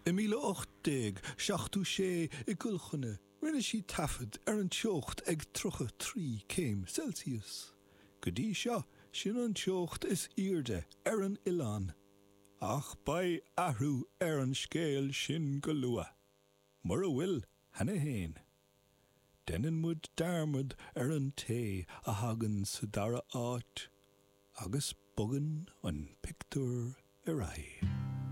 I 1876 I gulchune rinne sí tafod an teocht ag 3 céim Celsius. Godí seo sin an teocht is irde an Ilan. Ach bai ahrú an scéal sin go lua. Mar a bhfuil hena héin. Denan mud darmad an té a hagan sa dara áit, agus bogan an pictúr a rai.